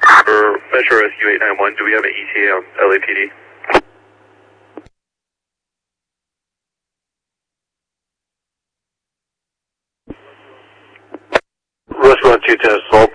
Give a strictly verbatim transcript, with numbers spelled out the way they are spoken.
For Metro Rescue eight nine one, do we have an E T A on L A P D? Restaurant two ten, Salt.